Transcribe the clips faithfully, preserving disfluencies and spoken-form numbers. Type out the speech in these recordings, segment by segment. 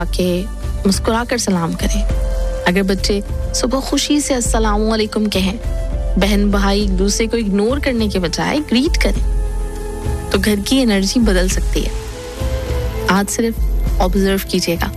کہ مسکرا کر سلام کریں. اگر بچے صبح خوشی سے السلام علیکم کہیں, بہن بھائی ایک دوسرے کو اگنور کرنے کے بجائے گریٹ کریں, تو گھر کی انرجی بدل سکتی ہے. آج صرف آبزرو کیجیے گا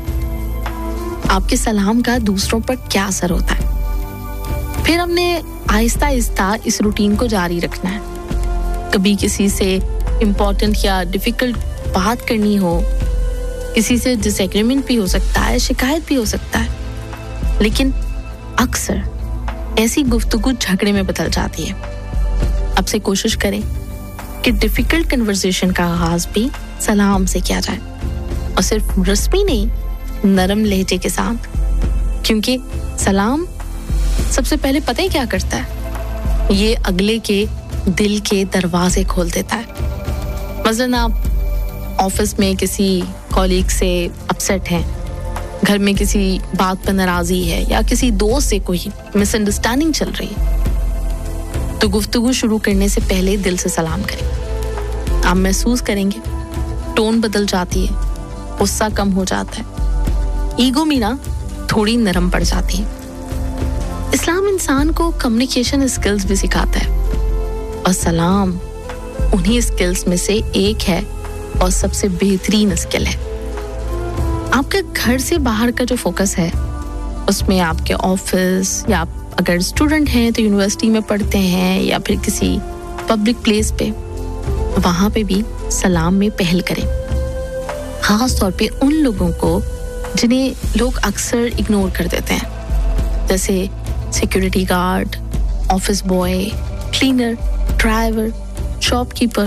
آپ کے سلام کا دوسروں پر کیا اثر ہوتا ہے. پھر ہم نے آہستہ آہستہ اس روٹین کو جاری رکھنا ہے. کبھی کسی سے امپورٹنٹ یا ڈیفیکلٹ بات کرنی ہو, کسی سے ڈس ایگریمنٹ بھی ہو سکتا ہے, شکایت بھی ہو سکتا ہے, لیکن اکثر ایسی گفتگو جھگڑے میں بدل جاتی ہے. اب سے کوشش کریں کہ ڈیفیکلٹ کنورسیشن کا آغاز بھی سلام سے کیا جائے, اور صرف رسمی نہیں, نرم لہجے کے ساتھ. کیونکہ سلام سب سے پہلے پتہ ہی کیا کرتا ہے, یہ اگلے کے دل کے دروازے کھول دیتا ہے. مثلاً آپ آفس میں کسی کولیگ سے اپسیٹ ہیں, گھر میں کسی بات پر ناراضی ہے, یا کسی دوست سے کوئی مس انڈرسٹینڈنگ چل رہی ہے, تو گفتگو شروع کرنے سے پہلے دل سے سلام کریں. آپ محسوس کریں گے ٹون بدل جاتی ہے, غصہ کم ہو جاتا ہے, ایگو بھی نا تھوڑی نرم پڑ جاتی ہے. اسلام انسان کو کمیونیکیشن اسکلز بھی سکھاتا ہے, اور سلام انہی اسکلز میں سے ایک ہے, اور سب سے بہترین اسکل ہے. آپ کے گھر سے باہر کا جو فوکس ہے, اس میں آپ کے آفس, یا آپ اگر اسٹوڈنٹ ہیں تو یونیورسٹی میں پڑھتے ہیں, یا پھر کسی پبلک پلیس پہ, وہاں پہ بھی سلام میں پہل کریں. خاص طور پہ ان لوگوں کو جنہیں لوگ اکثر اگنور کر دیتے ہیں, جیسے security guard, office boy, cleaner, driver, shop keeper.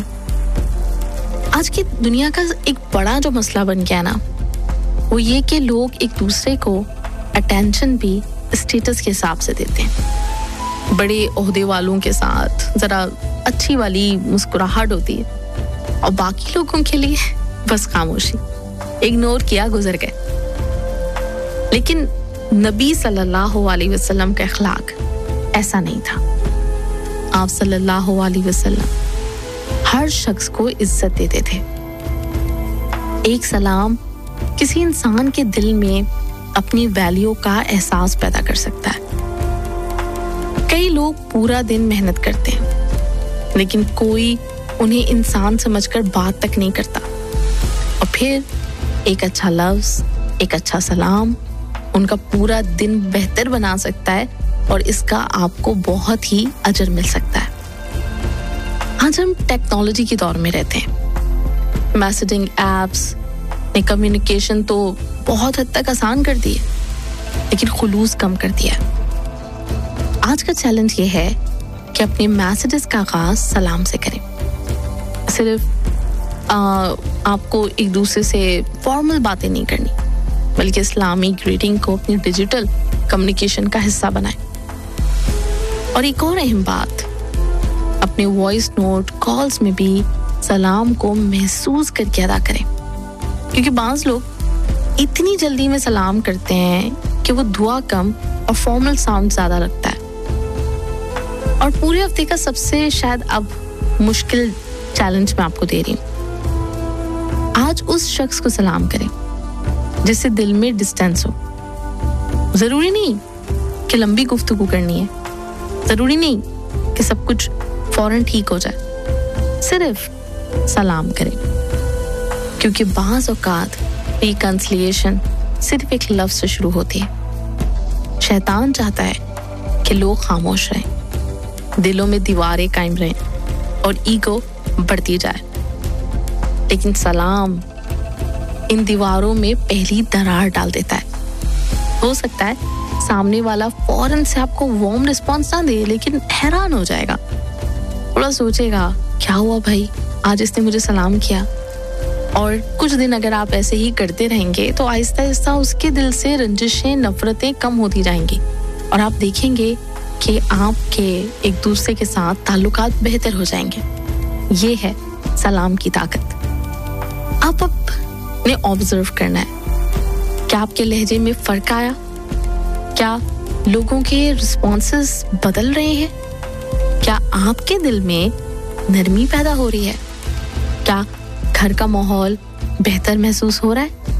آج کی دنیا کا ایک بڑا جو مسئلہ بن گیا نا, وہ یہ کہ لوگ ایک دوسرے کو اٹینشن بھی اسٹیٹس کے حساب سے دیتے ہیں. بڑے عہدے والوں کے ساتھ ذرا اچھی والی مسکراہٹ ہوتی ہے, اور باقی لوگوں کے لیے بس خاموشی, اگنور کیا, گزر گئے. لیکن نبی صلی اللہ علیہ وسلم کا اخلاق ایسا نہیں تھا. آپ صلی اللہ علیہ وسلم ہر شخص کو عزت دیتے تھے. ایک سلام کسی انسان کے دل میں اپنی ویلیو کا احساس پیدا کر سکتا ہے. کئی لوگ پورا دن محنت کرتے ہیں, لیکن کوئی انہیں انسان سمجھ کر بات تک نہیں کرتا, اور پھر ایک اچھا لفظ, ایک اچھا سلام ان کا پورا دن بہتر بنا سکتا ہے, اور اس کا آپ کو بہت ہی اجر مل سکتا ہے. آج ہم ٹیکنالوجی کے دور میں رہتے ہیں. میسیجنگ ایپس نے کمیونیکیشن تو بہت حد تک آسان کر دی ہے, لیکن خلوص کم کر دیا ہے. آج کا چیلنج یہ ہے کہ اپنے میسیجز کا آغاز سلام سے کریں. صرف آ, آپ کو ایک دوسرے سے فارمل باتیں نہیں کرنی, بلکہ اسلامی گریٹنگ کو اپنی ڈیجیٹل کمیونیکیشن کا حصہ بنائیں. اور ایک اور اہم بات, اپنے وائس نوٹ کالز میں بھی سلام کو محسوس کر کے ادا کریں. کیونکہ بعض لوگ اتنی جلدی میں سلام کرتے ہیں کہ وہ دعا کم اور فارمل ساؤنڈ زیادہ لگتا ہے. اور پورے ہفتے کا سب سے شاید اب مشکل چیلنج میں آپ کو دے رہی ہوں. آج اس شخص کو سلام کریں جس سے دل میں ڈسٹینس ہو. ضروری نہیں کہ لمبی گفتگو کرنی ہے, ضروری نہیں کہ سب کچھ فوراً ٹھیک ہو جائے, صرف سلام کریں. کیونکہ بعض اوقات ریکنسلیشن صرف ایک لفظ سے شروع ہوتی ہے. شیطان چاہتا ہے کہ لوگ خاموش رہیں, دلوں میں دیواریں قائم رہیں اور ایگو بڑھتی جائے. لیکن سلام ان دیواروں میں پہلی دراڑ ڈال دیتا ہے. ہو سکتا ہے سامنے والا فوراً سے آپ کو وارم رسپانس نہ دے, لیکن حیران ہو جائے گا, تھوڑا سوچے گا کیا ہوا بھائی, آج اس نے مجھے سلام کیا. اور کچھ دن اگر آپ ایسے ہی کرتے رہیں گے تو آہستہ آہستہ اس کے دل سے رنجشیں, نفرتیں کم ہوتی جائیں گی, اور آپ دیکھیں گے کہ آپ کے ایک دوسرے کے ساتھ تعلقات بہتر ہو جائیں گے. یہ ہے سلام کی طاقت. آپ اب نے آبزرو کرنا ہے, کیا آپ کے لہجے میں فرق آیا؟ کیا لوگوں کے رسپانسز بدل رہے ہیں؟ کیا آپ کے دل میں نرمی پیدا ہو رہی ہے؟ کیا گھر کا ماحول بہتر محسوس ہو رہا ہے؟